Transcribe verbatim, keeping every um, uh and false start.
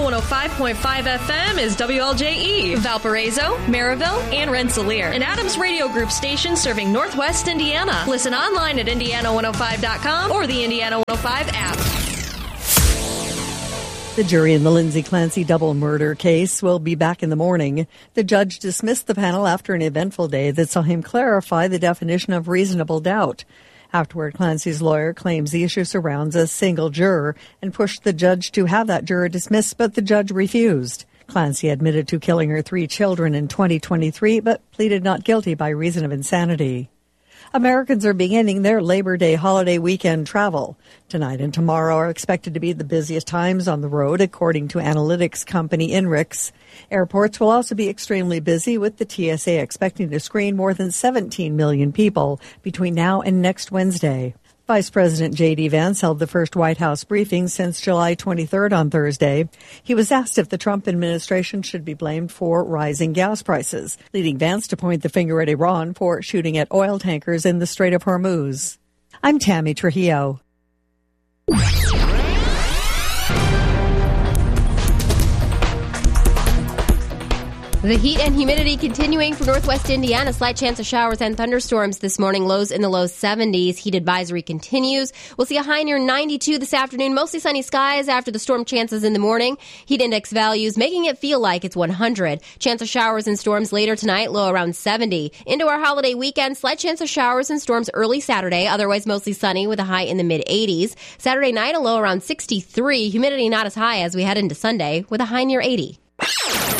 Indiana one oh five point five F M is W L J E, Valparaiso, Maryville, and Rensselaer, an Adams Radio Group station serving Northwest Indiana. Listen online at indiana one oh five dot com or the Indiana one oh five app. The jury in the Lindsay Clancy double murder case will be back in the morning. The judge dismissed the panel after an eventful day that saw him clarify the definition of reasonable doubt. Afterward, Clancy's lawyer claims the issue surrounds a single juror and pushed the judge to have that juror dismissed, but the judge refused. Clancy admitted to killing her three children in twenty twenty-three, but pleaded not guilty by reason of insanity. Americans are beginning their Labor Day holiday weekend travel. Tonight and tomorrow are expected to be the busiest times on the road, according to analytics company Inrix. Airports will also be extremely busy, with the T S A expecting to screen more than seventeen million people between now and next Wednesday. Vice President J D. Vance held the first White House briefing since July twenty-third on Thursday. He was asked if the Trump administration should be blamed for rising gas prices, leading Vance to point the finger at Iran for shooting at oil tankers in the Strait of Hormuz. I'm Tammy Trujillo. The heat and humidity continuing for northwest Indiana. Slight chance of showers and thunderstorms this morning. Lows in the low seventies. Heat advisory continues. We'll see a high near ninety-two this afternoon. Mostly sunny skies after the storm chances in the morning. Heat index values making it feel like it's one hundred. Chance of showers and storms later tonight. Low around seventy. Into our holiday weekend. Slight chance of showers and storms early Saturday. Otherwise mostly sunny with a high in the mid eighties. Saturday night a low around sixty-three. Humidity not as high as we head into Sunday with a high near eighty.